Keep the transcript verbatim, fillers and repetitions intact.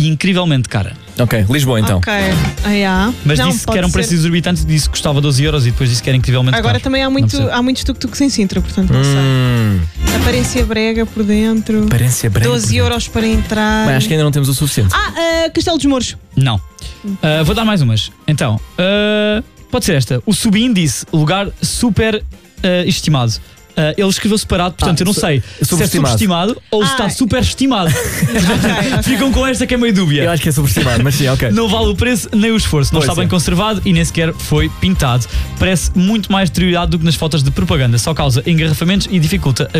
e incrivelmente cara. Ok, Lisboa então. Ok, ah, yeah. Mas Não, disse que pode era um ser. preço exorbitante, disse que custava doze euros e depois disse que era incrivelmente Agora caro. também há, muito, Não percebo. há muitos tuk-tuks em Sintra, portanto não Hum, sei. Aparência brega por dentro. Aparência brega por doze dentro. euros para entrar. Bem, acho que ainda não temos o suficiente. Ah, ah, Castelo dos Mouros. Não. Uh, vou dar mais umas. Então, uh, pode ser esta. O Subim disse lugar super uh, estimado. Uh, ele escreveu separado, portanto Ah, eu não su- sei se é superestimado. subestimado ou se Ah. está super estimado. Ok, ok. Ficam com esta que é meio dúbia. Eu acho que é superestimado, mas sim, ok. Não vale o preço nem o esforço. Não Pois está é. bem conservado e nem sequer foi pintado. Parece muito mais deteriorado do que nas fotos de propaganda. Só causa engarrafamentos e dificulta a